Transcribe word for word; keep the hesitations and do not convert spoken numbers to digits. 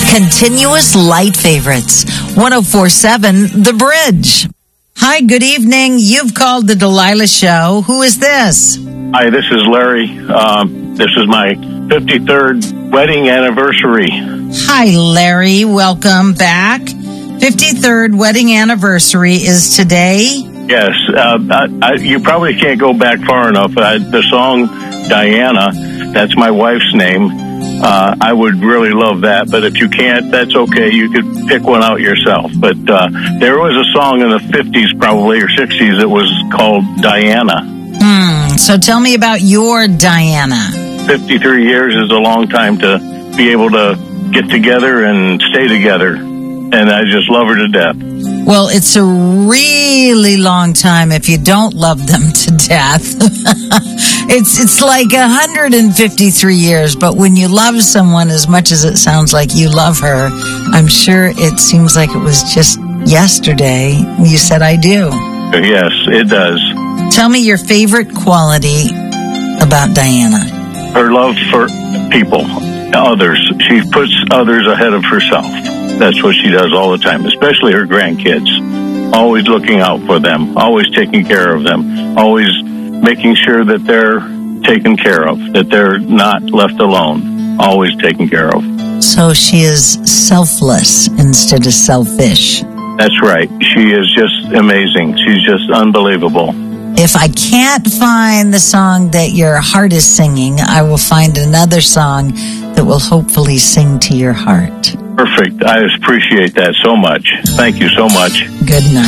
Continuous light favorites. one oh four point seven The Bridge. Hi, good evening. You've called the Delilah Show. Who is this? Hi, this is Larry. Um, this is my fifty-third wedding anniversary. Hi, Larry. Welcome back. fifty-third wedding anniversary is today. Yes. Uh, I, I, you probably can't go back far enough. Uh, the song Diana, that's my wife's name. Uh, I would really love that, but if you can't, that's okay. You could pick one out yourself. But uh, there was a song in the fifties probably or sixties that was called Diana. Hmm. So tell me about your Diana. fifty-three years is a long time to be able to get together and stay together. And I just love her to death. Well, it's a really long time if you don't love them to death. it's it's like one hundred fifty-three years, but when you love someone as much as it sounds like you love her, I'm sure it seems like it was just yesterday you said I do. Yes, it does. Tell me your favorite quality about Diana. Her love for people, others. She puts others ahead of herself. That's what she does all the time, especially her grandkids. Always looking out for them, always taking care of them, always making sure that they're taken care of, that they're not left alone, always taken care of. So she is selfless instead of selfish. That's right. She is just amazing. She's just unbelievable. If I can't find the song that your heart is singing, I will find another song that will hopefully sing to your heart. Perfect. I appreciate that so much. Thank you so much. Good night.